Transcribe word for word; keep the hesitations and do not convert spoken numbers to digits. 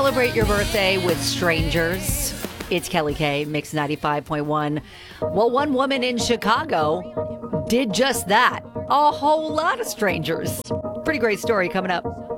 celebrate your birthday with strangers. It's Kelly K, Mix ninety-five point one. Well, one woman in Chicago did just that. A whole lot of strangers. Pretty great story coming up.